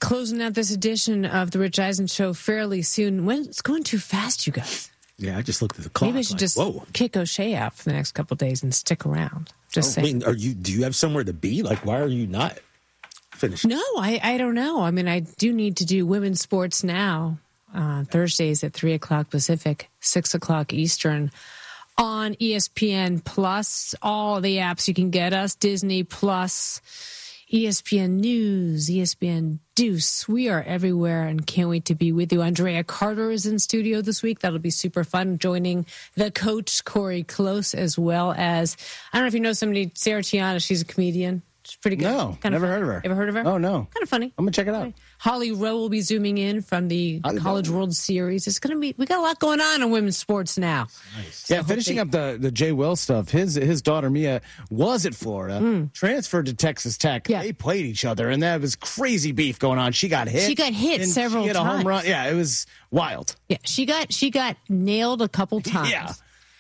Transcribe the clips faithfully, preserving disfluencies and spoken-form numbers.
closing out this edition of the Rich Eisen Show fairly soon. When it's going too fast, you guys. Yeah, I just looked at the clock. Maybe I should like, just whoa. kick O'Shea out for the next couple of days and stick around. Just I saying. mean, are you? Do you have somewhere to be? Like, why are you not finished? No, I, I don't know. I mean, I do need to do women's sports now. Uh, Thursdays at three o'clock Pacific, six o'clock Eastern on E S P N Plus. All the apps you can get us, Disney Plus, E S P N News, E S P N Deuce. We are everywhere and can't wait to be with you. Andrea Carter is in studio this week. That'll be super fun. Joining the coach, Corey Close, as well as, I don't know if you know somebody, Sarah Tiana. She's a comedian. She's pretty good. No, kind never of heard of her. Ever heard of her? Oh, no. Kind of funny. I'm going to check it out. Holly Rowe will be zooming in from the Holly College Rowe. World Series. It's going to be, we got a lot going on in women's sports now. Nice. Yeah, finishing up the, the Jay Will stuff, his his daughter Mia was at Florida, Mm. transferred to Texas Tech. Yeah. They played each other, and that was crazy beef going on. She got hit. She got hit and several she hit a times. home run. Yeah, it was wild. Yeah, she got she got nailed a couple times. Yeah.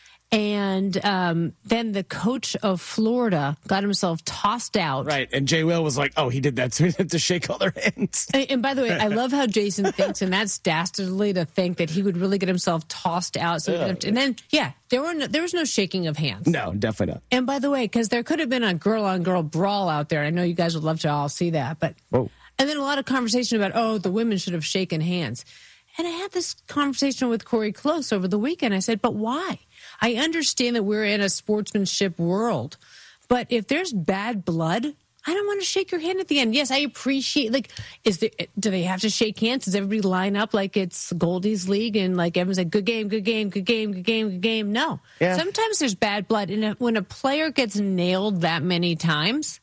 And um, then the coach of Florida got himself tossed out. Right, and Jay Will was like, oh, he did that, so he had to shake all their hands. And, and by the way, I love how Jason thinks, and that's dastardly to think that he would really get himself tossed out. So Yeah. and then, yeah, there were no, there was no shaking of hands. No, definitely not. And by the way, because there could have been a girl-on-girl brawl out there. I know you guys would love to all see that. But Whoa. And then a lot of conversation about, oh, the women should have shaken hands. And I had this conversation with Corey Close over the weekend. I said, but why? I understand that we're in a sportsmanship world. But if there's bad blood, I don't want to shake your hand at the end. Yes, I appreciate, like, is there, do they have to shake hands? Does everybody line up like it's Goldie's League and like everyone's like, good game, good game, good game, good game, good game? No. Yeah. Sometimes there's bad blood. And if, when a player gets nailed that many times,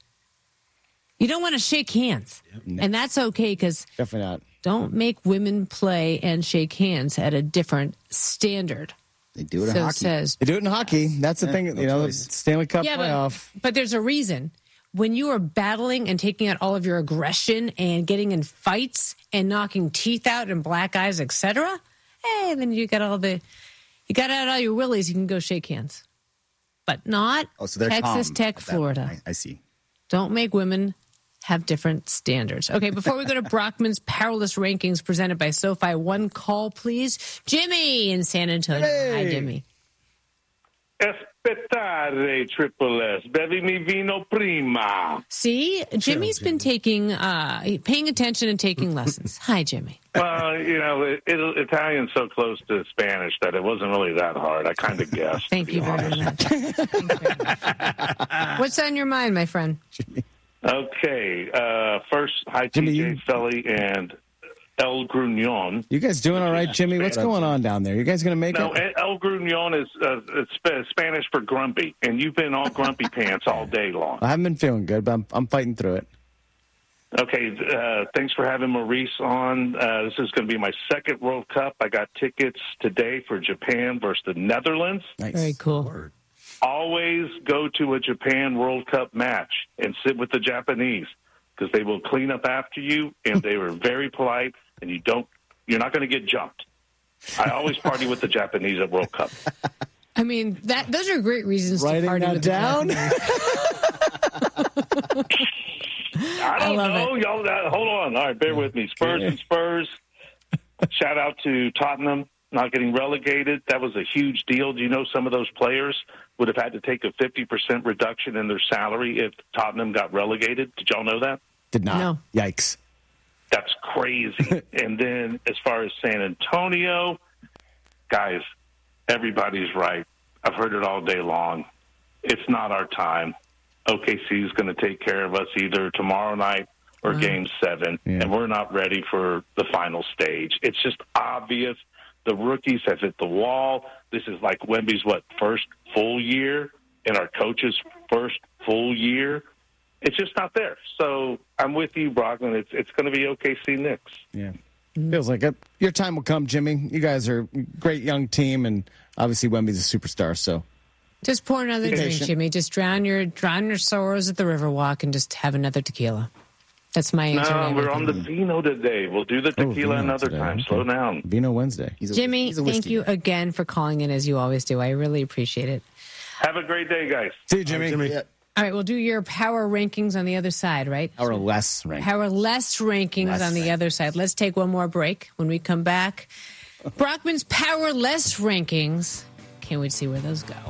you don't want to shake hands. Yep. And that's okay because Definitely not. don't make women play and shake hands at a different standard. They do it in So hockey. says. They do it in hockey. That's the Yeah, thing, no you know, choice. the Stanley Cup Yeah, playoff. but, but there's a reason. When you are battling and taking out all of your aggression and getting in fights and knocking teeth out and black eyes, et cetera, hey, then you got all the, you got out all your willies, you can go shake hands. But not Oh, so they're Texas calm Tech, at that Florida. point. I, I see. Don't make women have different standards. Okay, before we go to Brockman's Powerless Rankings presented by SoFi, one call, please. Jimmy in San Antonio. Hi, Hey. Jimmy. Aspettare, Triple S. Bevi mi vino prima. See, Jimmy's been taking, uh, paying attention and taking lessons. Hi, Jimmy. Well, you know, it, it, Italian's so close to Spanish that it wasn't really that hard. I kind of guessed. Thank you very much. Thank you very much. What's on your mind, my friend? Okay, uh, first, hi, Jimmy, T J you- Felly and El Grunion. You guys doing all right, Jimmy? What's going on down there? You guys going to make No, it? El Grunion is uh, it's Sp- Spanish for grumpy, and you've been all grumpy pants all day long. I haven't been feeling good, but I'm, I'm fighting through it. Okay, uh, thanks for having Maurice on. Uh, this is going to be my second World Cup. I got tickets today for Japan versus the Netherlands. Nice. Very cool. Always go to a Japan World Cup match and sit with the Japanese because they will clean up after you, and they were very polite, and you don't, you're not going to get jumped. I always party with the Japanese at World Cup. I mean, that those are great reasons to Writing party that with down? the Japanese. I don't love know. Y'all, uh, hold on. All right, bear with me. Spurs and Spurs. Shout out to Tottenham not getting relegated. That was a huge deal. Do you know some of those players would have had to take a fifty percent reduction in their salary if Tottenham got relegated? Did y'all know that? Did not. No. Yikes. That's crazy. And then as far as San Antonio, guys, everybody's right. I've heard it all day long. It's not our time. O K C is going to take care of us either tomorrow night or Wow. game seven, Yeah. and we're not ready for the final stage. It's just obvious. The rookies have hit the wall. This is like Wemby's, what, first full year, and our coach's first full year. It's just not there. So I'm with you, Brockman. It's it's going to be O K C Knicks. Yeah. Feels like it. Your time will come, Jimmy. You guys are a great young team, and obviously Wemby's a superstar, so. Just pour another drink, patient. Jimmy. Just drown your drown your sorrows at the Riverwalk and just have another tequila. That's my answer. to No, we're on everything. the Vino today. We'll do the Oh, tequila Vino another today. time. Okay. Slow down. Vino Wednesday. He's a, Jimmy, he's a thank whiskey you guy. again for calling in as you always do. I really appreciate it. Have a great day, guys. See you, Jimmy. Jimmy. Yeah. All right, we'll do your power rankings on the other side, right? Power less rankings. Power less rankings Less on the rankings. other side. Let's take one more break. When we come back, Brockman's power less rankings. Can't wait to see where those go.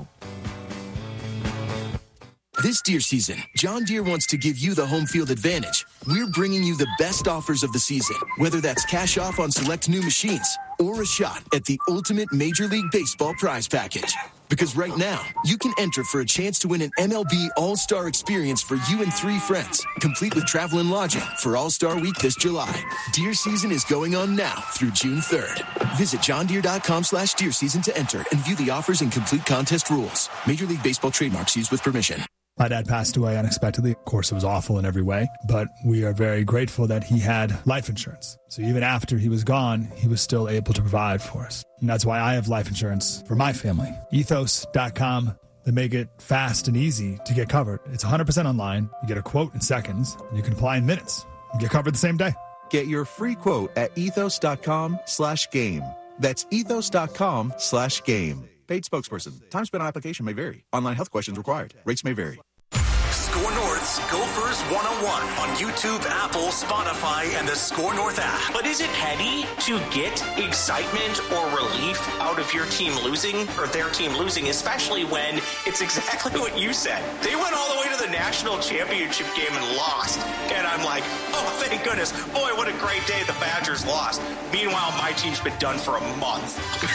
This deer season, John Deere wants to give you the home field advantage. We're bringing you the best offers of the season, whether that's cash off on select new machines or a shot at the ultimate Major League Baseball prize package. Because right now, you can enter for a chance to win an M L B All-Star experience for you and three friends, complete with travel and lodging for All-Star Week this July. Deer season is going on now through June third. Visit johndeere.com slash deer season to enter and view the offers and complete contest rules. Major League Baseball trademarks used with permission. My dad passed away unexpectedly. Of course, it was awful in every way, but we are very grateful that he had life insurance. So even after he was gone, he was still able to provide for us. And that's why I have life insurance for my family. ethos dot com. They make it fast and easy to get covered. It's one hundred percent online. You get a quote in seconds. And you can apply in minutes. You get covered the same day. Get your free quote at ethos.com slash game. That's ethos.com slash game. Paid spokesperson. Time spent on application may vary. Online health questions required. Rates may vary. Score North's Gophers one oh one on YouTube, Apple, Spotify, and the Score North app. But is it petty to get excitement or relief out of your team losing or their team losing, especially when it's exactly what you said? They went all the way to the national championship game and lost. And I'm like, oh, thank goodness. Boy, what a great day the Badgers lost. Meanwhile, my team's been done for a month.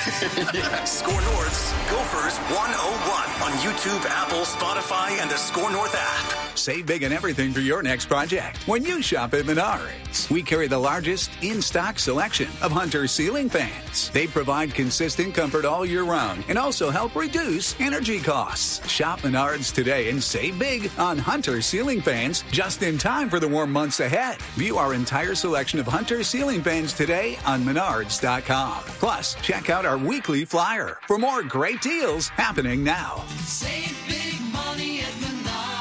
Yeah. Score North's Gophers one oh one on YouTube, Apple, Spotify, and the Score North app. Save big on everything for your next project when you shop at Menards. We carry the largest in-stock selection of Hunter ceiling fans. They provide consistent comfort all year round and also help reduce energy costs. Shop Menards today and save big on Hunter ceiling fans just in time for the warm months ahead. View our entire selection of Hunter ceiling fans today on menards dot com. Plus, check out our weekly flyer for more great deals happening now. Save big money at Menards.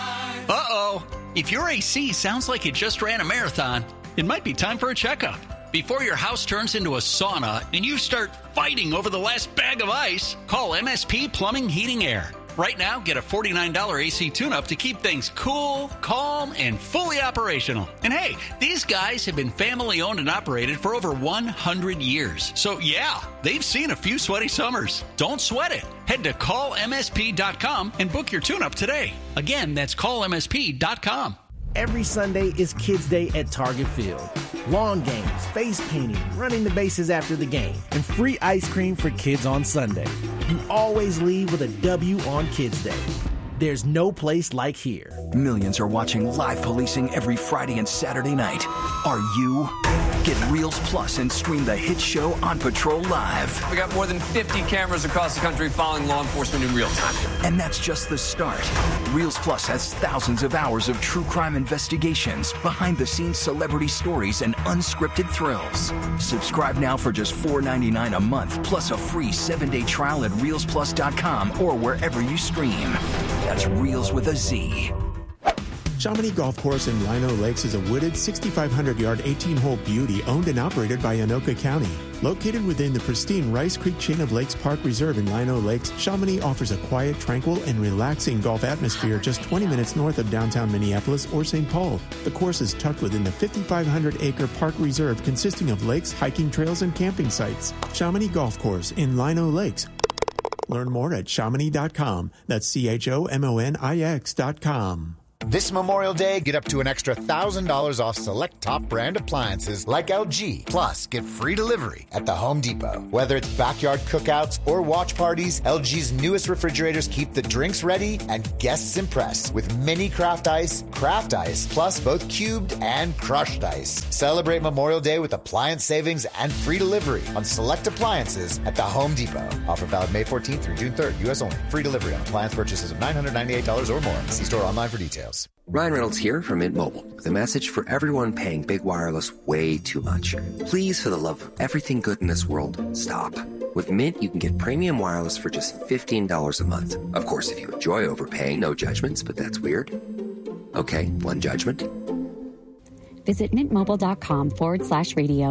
Uh-oh. If your A C sounds like it just ran a marathon, it might be time for a checkup. Before your house turns into a sauna and you start fighting over the last bag of ice, call M S P Plumbing, Heating, Air. Right now, get a forty-nine dollars A C tune-up to keep things cool, calm, and fully operational. And hey, these guys have been family-owned and operated for over one hundred years. So yeah, they've seen a few sweaty summers. Don't sweat it. Head to call M S P dot com and book your tune-up today. Again, that's call M S P dot com. Every Sunday is Kids Day at Target Field. Lawn games, face painting, running the bases after the game, and free ice cream for kids on Sunday. You always leave with a W on Kids Day. There's no place like here. Millions are watching live policing every Friday and Saturday night. Are you? Get Reels Plus and stream the hit show On Patrol live. We got more than fifty cameras across the country following law enforcement in real time. And that's just the start. Reels Plus has thousands of hours of true crime investigations, behind-the-scenes celebrity stories, and unscripted thrills. Subscribe now for just four ninety-nine a month, plus a free seven-day trial at reels plus dot com or wherever you stream. That's Reels with a Z. Chamonix Golf Course in Lino Lakes is a wooded sixty-five hundred yard eighteen-hole beauty owned and operated by Anoka County. Located within the pristine Rice Creek Chain of Lakes Park Reserve in Lino Lakes, Chamonix offers a quiet, tranquil, and relaxing golf atmosphere just twenty minutes north of downtown Minneapolis or Saint Paul. The course is tucked within the fifty-five hundred acre park reserve consisting of lakes, hiking trails, and camping sites. Chamonix Golf Course in Lino Lakes. Learn more at chamonix dot com. That's C H O M O N I X dot com. This Memorial Day, get up to an extra one thousand dollars off select top brand appliances like L G. Plus, get free delivery at the Home Depot. Whether it's backyard cookouts or watch parties, L G's newest refrigerators keep the drinks ready and guests impressed with mini craft ice, craft ice, plus both cubed and crushed ice. Celebrate Memorial Day with appliance savings and free delivery on select appliances at the Home Depot. Offer valid May fourteenth through June third, U S only. Free delivery on appliance purchases of nine hundred ninety-eight dollars or more. See store online for details. Ryan Reynolds here from Mint Mobile with a message for everyone paying big wireless way too much. Please, for the love of everything good in this world, stop. With Mint, you can get premium wireless for just fifteen dollars a month. Of course, if you enjoy overpaying, no judgments, but that's weird. Okay, one judgment. Visit mintmobile.com forward slash radio.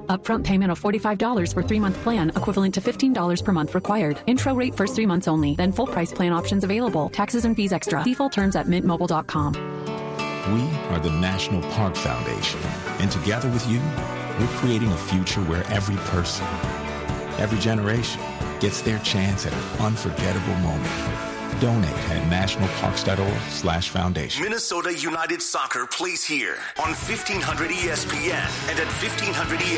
Upfront payment of forty-five dollars for three-month plan, equivalent to fifteen dollars per month required. Intro rate first three months only, then full price plan options available. Taxes and fees extra. See full terms at mint mobile dot com. We are the National Park Foundation, and together with you, we're creating a future where every person, every generation, gets their chance at an unforgettable moment. Donate at nationalparks.org slash foundation. Minnesota United Soccer plays here on fifteen hundred E S P N and at fifteen hundred E S P N.